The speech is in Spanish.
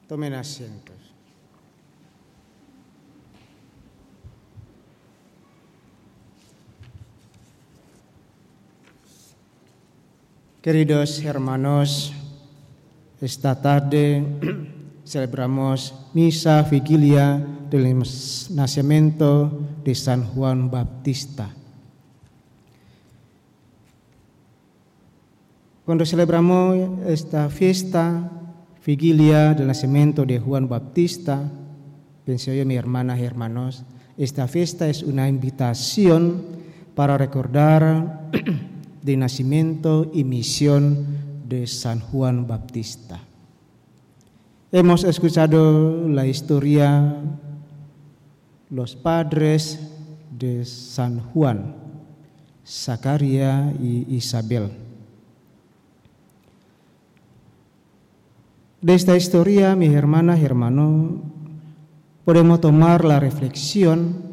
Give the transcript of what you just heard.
Tomen asientos. Queridos hermanos, esta tarde celebramos misa vigilia del nacimiento de San Juan Bautista. Cuando celebramos esta fiesta, vigilia del nacimiento de Juan Bautista, pienso yo, mis hermanas y hermanos, esta fiesta es una invitación para recordar de nacimiento y misión de San Juan Bautista. Hemos escuchado la historia, los padres de San Juan, Zacarías y Isabel. De esta historia, mis hermanas y hermanos, podemos tomar la reflexión